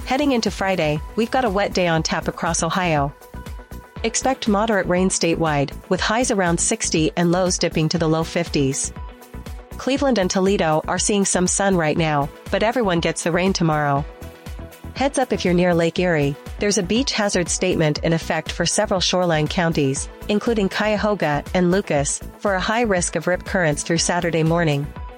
Heading into Friday, we've got a wet day on tap across Ohio. Expect moderate rain statewide, with highs around 60 and lows dipping to the low 50s. Cleveland and Toledo are seeing some sun right now, but everyone gets the rain tomorrow. Heads up if you're near Lake Erie, there's a beach hazard statement in effect for several shoreline counties, including Cuyahoga and Lucas, for a high risk of rip currents through Saturday morning.